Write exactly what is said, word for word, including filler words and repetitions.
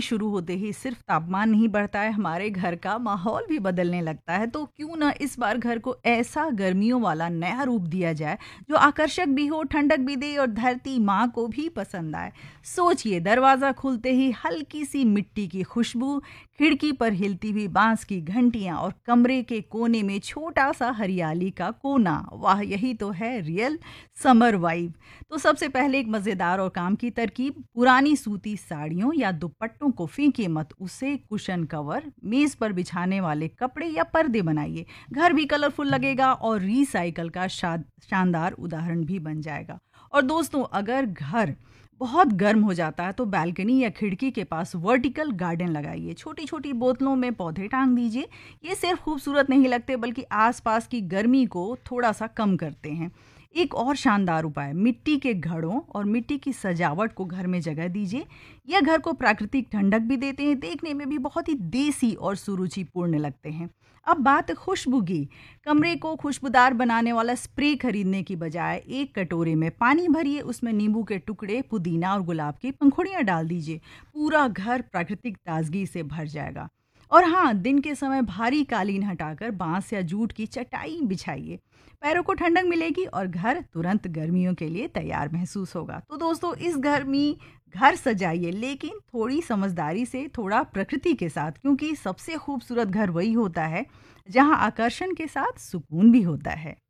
शुरू होते ही सिर्फ तापमान नहीं बढ़ता है, हमारे घर का माहौल भी बदलने लगता है। तो क्यों ना इस बार घर को ऐसा गर्मियों वाला नया रूप दिया जाए जो आकर्षक भी हो, ठंडक भी दे और धरती माँ को भी पसंद आए। सोचिए, दरवाजा खुलते ही हल्की सी मिट्टी की खुशबू, खिड़की पर हिलती हुई बांस की घंटियां और कमरे के कोने में छोटा सा हरियाली का कोना। वाह, यही तो है रियल समर वाइब। तो सबसे पहले एक मजेदार और काम की तरकीब, पुरानी सूती साड़ियों या दुपट्टों को फेंकिए मत, उसे कुशन कवर, मेज पर बिछाने वाले कपड़े या पर्दे बनाइए। घर भी कलरफुल लगेगा और रिसाइकल का शा- शानदार उदाहरण भी बन जाएगा। और दोस्तों, अगर घर बहुत गर्म हो जाता है तो बालकनी या खिड़की के पास वर्टिकल गार्डन लगाइए। छोटी छोटी बोतलों में पौधे टांग दीजिए। ये सिर्फ खूबसूरत नहीं लगते बल्कि आसपास की गर्मी को थोड़ा सा कम करते हैं। एक और शानदार उपाय, मिट्टी के घड़ों और मिट्टी की सजावट को घर में जगह दीजिए। यह घर को प्राकृतिक ठंडक भी देते हैं, देखने में भी बहुत ही देसी और सुरुचिपूर्ण लगते हैं। अब बात खुशबू की। कमरे को खुशबूदार बनाने वाला स्प्रे खरीदने की बजाय एक कटोरे में पानी भरिए, उसमें नींबू के टुकड़े, पुदीना और गुलाब की पंखुड़ियां डाल दीजिए। पूरा घर प्राकृतिक ताजगी से भर जाएगा। और हाँ, दिन के समय भारी कालीन हटाकर बांस या जूट की चटाई बिछाइए। पैरों को ठंडक मिलेगी और घर तुरंत गर्मियों के लिए तैयार महसूस होगा। तो दोस्तों, इस गर्मी घर सजाइए, लेकिन थोड़ी समझदारी से, थोड़ा प्रकृति के साथ, क्योंकि सबसे खूबसूरत घर वही होता है जहां आकर्षण के साथ सुकून भी होता है।